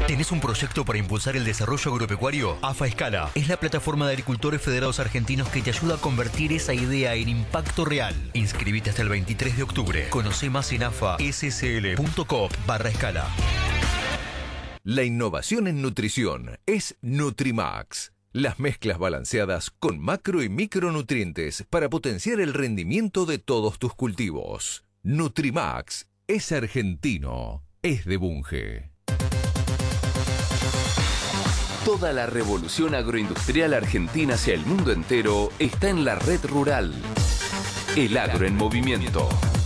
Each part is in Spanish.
¿Tenés un proyecto para impulsar el desarrollo agropecuario? AFA Escala es la plataforma de agricultores federados argentinos que te ayuda a convertir esa idea en impacto real. Inscribite hasta el 23 de octubre. Conoce más en afascl.coop/escala. La innovación en nutrición es Nutrimax. Las mezclas balanceadas con macro y micronutrientes para potenciar el rendimiento de todos tus cultivos. Nutrimax es argentino, es de Bunge. Toda la revolución agroindustrial argentina hacia el mundo entero está en la red rural. El agro en movimiento.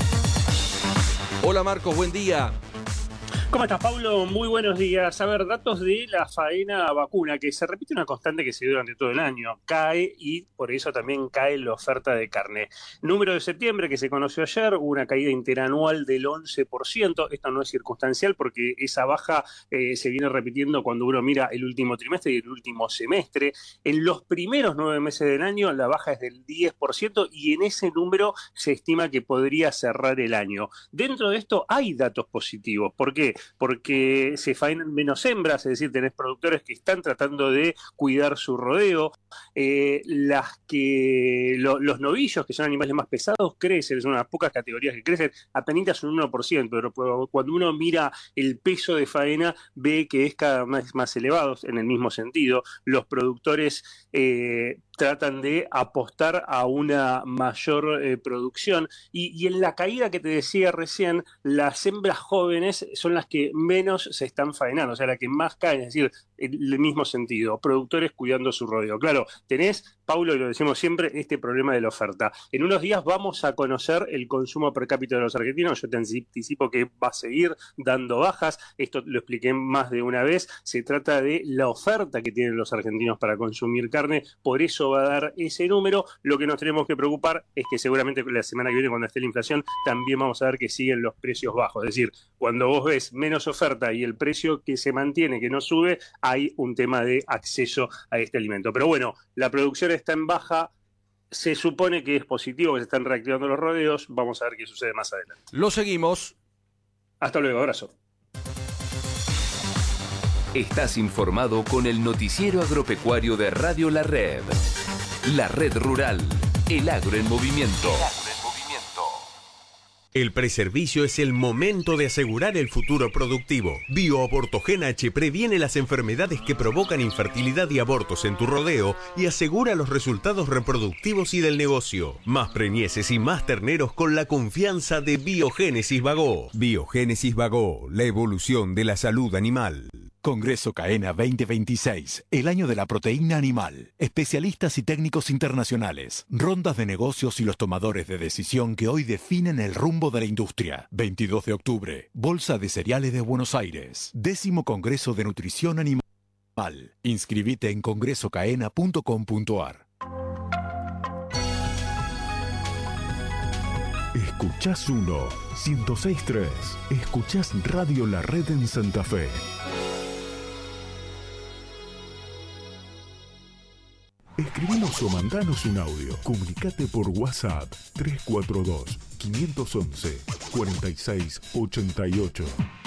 Hola Marcos, buen día. ¿Cómo estás, Pablo? Muy buenos días. A ver, datos de la faena vacuna, que se repite una constante que se dio durante todo el año. Cae y por eso también cae la oferta de carne. Número de septiembre que se conoció ayer, hubo una caída interanual del 11%. Esto no es circunstancial porque esa baja se viene repitiendo cuando uno mira el último trimestre y el último semestre. En los primeros 9 meses del año la baja es del 10% y en ese número se estima que podría cerrar el año. Dentro de esto hay datos positivos. ¿Por qué? Porque se faenan menos hembras, es decir, tenés productores que están tratando de cuidar su rodeo, los novillos, que son animales más pesados, crecen, son unas pocas categorías que crecen, apenas un 1%, pero cuando uno mira el peso de faena, ve que es cada vez más elevado en el mismo sentido. Los productores tratan de apostar a una mayor producción y en la caída que te decía recién, las hembras jóvenes son las que menos se están faenando, o sea, las que más caen, es decir, en el mismo sentido, productores cuidando su rodeo. Claro, tenés, Paulo, y lo decimos siempre, este problema de la oferta. En unos días vamos a conocer el consumo per cápita de los argentinos, yo te anticipo que va a seguir dando bajas, esto lo expliqué más de una vez, se trata de la oferta que tienen los argentinos para consumir carne, por eso va a dar ese número. Lo que nos tenemos que preocupar es que seguramente la semana que viene, cuando esté la inflación, también vamos a ver que siguen los precios bajos, es decir, cuando vos ves menos oferta y el precio que se mantiene, que no sube, hay un tema de acceso a este alimento. Pero bueno, la producción está en baja, se supone que es positivo, que se están reactivando los rodeos, vamos a ver qué sucede más adelante. Lo seguimos. Hasta luego, abrazo. Estás informado con el noticiero agropecuario de Radio La Red. La Red Rural, el agro en movimiento. El preservicio es el momento de asegurar el futuro productivo. BioAbortogen H previene las enfermedades que provocan infertilidad y abortos en tu rodeo y asegura los resultados reproductivos y del negocio. Más preñeces y más terneros con la confianza de Biogénesis Bagó. Biogénesis Bagó, la evolución de la salud animal. Congreso CAENA 2026, el año de la proteína animal. Especialistas y técnicos internacionales, rondas de negocios y los tomadores de decisión que hoy definen el rumbo de la industria. 22 de octubre, Bolsa de Cereales de Buenos Aires. 10º Congreso de Nutrición Animal. Inscribite en congresocaena.com.ar. Escuchás 106.3. Escuchás Radio La Red en Santa Fe. Escribinos o mandanos un audio. Comunicate por WhatsApp 342-511-4688.